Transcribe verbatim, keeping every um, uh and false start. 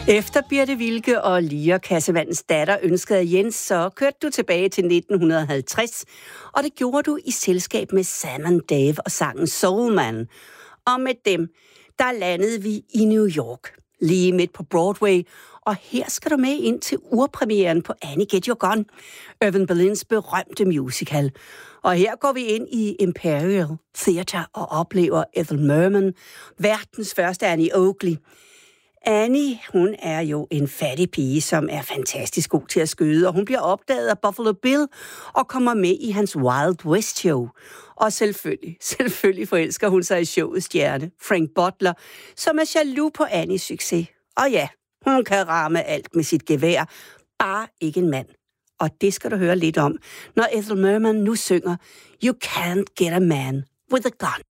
Efter Birte Wilke og Lia Kassevandens datter ønskede af Jens, så kørte du tilbage til nitten halvtreds, og det gjorde du i selskab med Sam and Dave og sangen Soul Man. Og med dem, der landede vi i New York, lige midt på Broadway, og her skal du med ind til urpremieren på Annie Get Your Gun, Irving Berlins berømte musical. Og her går vi ind i Imperial Theatre og oplever Ethel Merman, verdens første Annie Oakley. Annie, hun er jo en fattig pige, som er fantastisk god til at skyde, og hun bliver opdaget af Buffalo Bill og kommer med i hans Wild West show. Og selvfølgelig, selvfølgelig forelsker hun sig i showets stjerne, Frank Butler, som er jaloux på Annies succes. Og ja, hun kan ramme alt med sit gevær, bare ikke en mand. Og det skal du høre lidt om, når Ethel Merman nu synger You Can't Get a Man with a Gun.